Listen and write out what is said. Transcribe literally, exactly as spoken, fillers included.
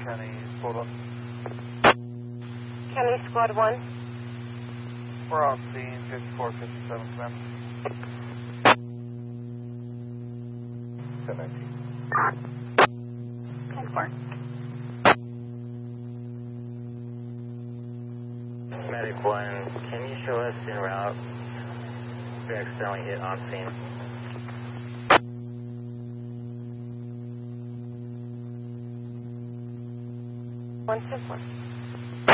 Kenny, squad one. Kenny, squad one. We're on scene, fifty-four fifty-seven, command. ten nineteen. ten four. Medic one, can you show us en route? We accidentally hit on scene. one two four.